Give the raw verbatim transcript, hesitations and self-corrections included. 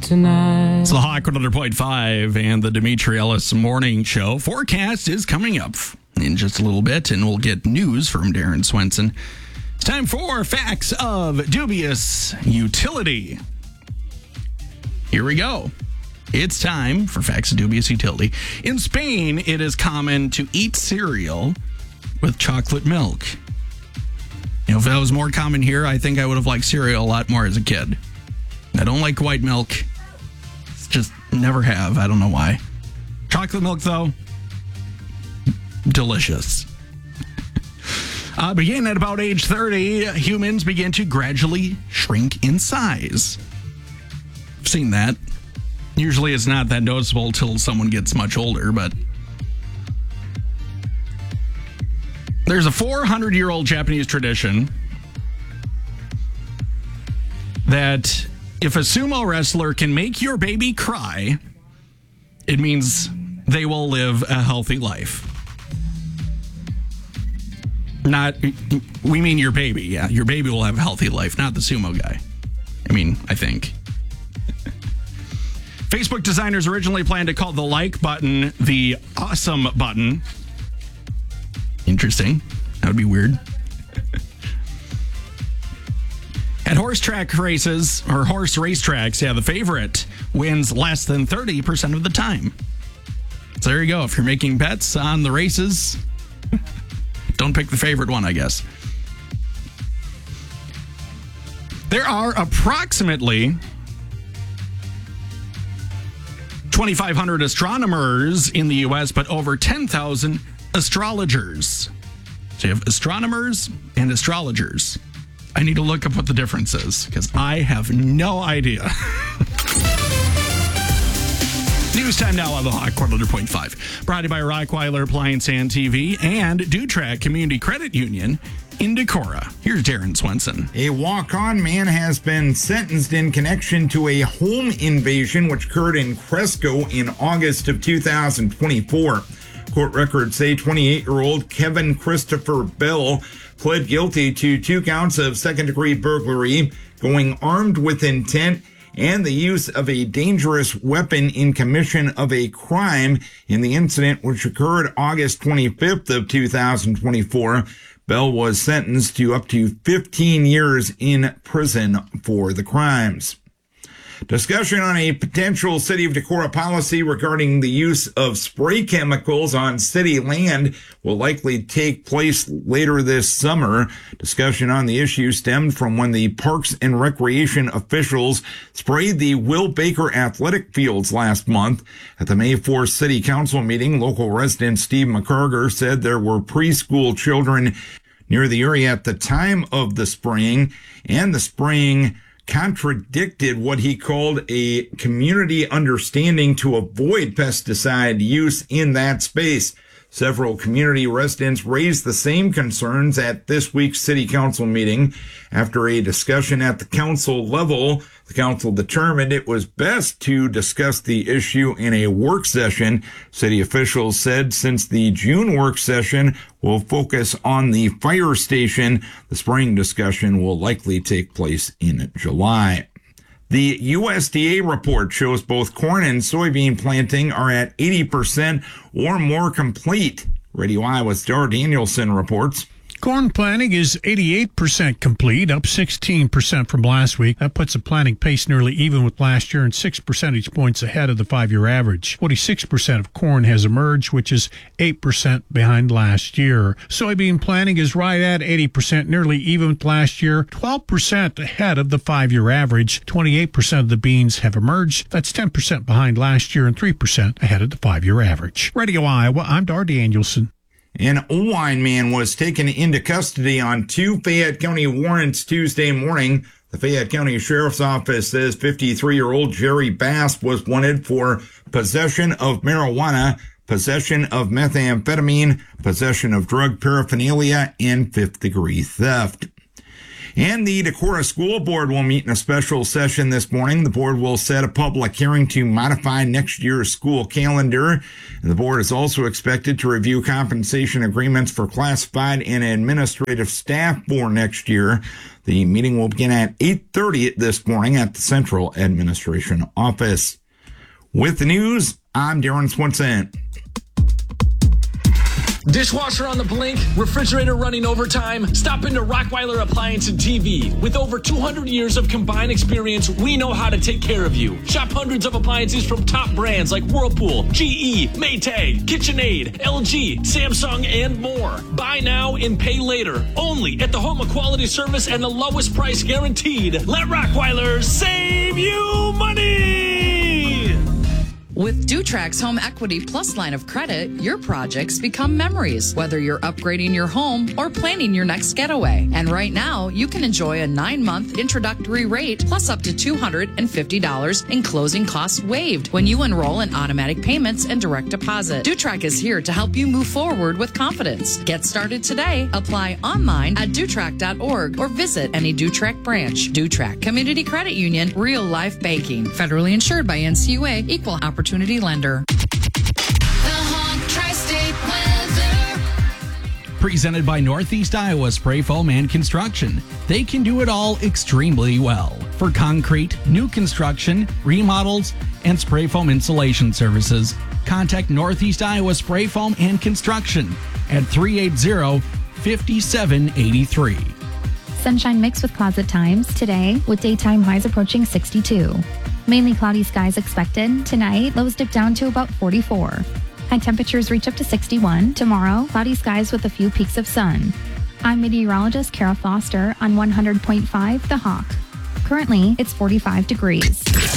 tonight. It's the Hawk one hundred point five and the Dimitri Ellis Morning Show. Forecast is coming up in just a little bit, and we'll get news from Darren Swenson. It's time for Facts of Dubious Utility. Here we go. It's time for Facts of Dubious Utility. In Spain, it is common to eat cereal with chocolate milk. You know, if that was more common here, I think I would have liked cereal a lot more as a kid. I don't like white milk. It's just never have. I don't know why. Chocolate milk, though, delicious. Uh, beginning at about age thirty, humans begin to gradually shrink in size. I've seen that. Usually it's not that noticeable until someone gets much older, but there's a four hundred year old Japanese tradition that if a sumo wrestler can make your baby cry, it means they will live a healthy life. Not, we mean your baby, yeah. Your baby will have a healthy life, not the sumo guy. I mean, I think. Facebook designers originally planned to call the like button the awesome button. Interesting. That would be weird. At horse track races, or horse racetracks, yeah, the favorite wins less than thirty percent of the time. So there you go. If you're making bets on the races, don't pick the favorite one, I guess. There are approximately twenty-five hundred astronomers in the U S, but over ten thousand astrologers. So you have astronomers and astrologers. I need to look up what the difference is, because I have no idea. News time now on the Hawk one hundred point five. Brought to you by Rockweiler Appliance and T V and Dutrack Community Credit Union in Decorah. Here's Darren Swenson. A walk-on man has been sentenced in connection to a home invasion which occurred in Cresco in August of two thousand twenty-four. Court records say twenty-eight-year-old Kevin Christopher Bell pled guilty to two counts of second-degree burglary, going armed with intent, and the use of a dangerous weapon in commission of a crime in the incident which occurred August twenty-fifth of two thousand twenty-four. Bell was sentenced to up to fifteen years in prison for the crimes. Discussion on a potential City of Decorah policy regarding the use of spray chemicals on city land will likely take place later this summer. Discussion on the issue stemmed from when the Parks and Recreation officials sprayed the Will Baker athletic fields last month. At the May fourth City Council meeting, local resident Steve McCarger said there were preschool children near the area at the time of the spraying, and the spraying contradicted what he called a community understanding to avoid pesticide use in that space. Several community residents raised the same concerns at this week's City Council meeting. After a discussion at the council level, the council determined it was best to discuss the issue in a work session. City officials said since the June work session will focus on the fire station, the spring discussion will likely take place in July. The U S D A report shows both corn and soybean planting are at eighty percent or more complete. Radio Iowa's Dar Danielson reports. Corn planting is eighty-eight percent complete, up sixteen percent from last week. That puts the planting pace nearly even with last year and six percentage points ahead of the five-year average. forty-six percent of corn has emerged, which is eight percent behind last year. Soybean planting is right at eighty percent, nearly even with last year, twelve percent ahead of the five-year average. twenty-eight percent of the beans have emerged. That's ten percent behind last year and three percent ahead of the five-year average. Radio Iowa, I'm Dar Danielson. An Oelwein man was taken into custody on two Fayette County warrants Tuesday morning. The Fayette County Sheriff's Office says fifty-three-year-old Jerry Bass was wanted for possession of marijuana, possession of methamphetamine, possession of drug paraphernalia, and fifth-degree theft. And the Decorah School Board will meet in a special session this morning. The board will set a public hearing to modify next year's school calendar. The board is also expected to review compensation agreements for classified and administrative staff for next year. The meeting will begin at eight thirty this morning at the Central Administration Office. With the news, I'm Darren Swenson. Dishwasher on the blink, refrigerator running overtime? Stop into Rockweiler Appliance and T V. With over two hundred years of combined experience, we know how to take care of you. Shop hundreds of appliances from top brands like Whirlpool, G E, Maytag, KitchenAid, L G, Samsung, and more. Buy now and pay later. Only at the home of quality service and the lowest price guaranteed. Let Rockweiler save you money! With Dutrax Home Equity Plus line of credit, your projects become memories, whether you're upgrading your home or planning your next getaway. And right now, you can enjoy a nine-month introductory rate plus up to two hundred fifty dollars in closing costs waived when you enroll in automatic payments and direct deposit. Dutrax is here to help you move forward with confidence. Get started today. Apply online at Dutrax dot org or visit any Dutrax branch. Dutrax Community Credit Union, real life banking. Federally insured by N C U A, equal opportunity lender. Presented by Northeast Iowa Spray Foam and Construction. They can do it all extremely well. For concrete, new construction, remodels, and spray foam insulation services, contact Northeast Iowa Spray Foam and Construction at three eight zero, five seven eight three. Sunshine mixed with cloud at times today, with daytime highs approaching sixty-two. Mainly cloudy skies expected. Tonight, lows dip down to about forty-four. High temperatures reach up to sixty-one. Tomorrow, cloudy skies with a few peaks of sun. I'm meteorologist Kara Foster on one hundred point five The Hawk. Currently, it's forty-five degrees.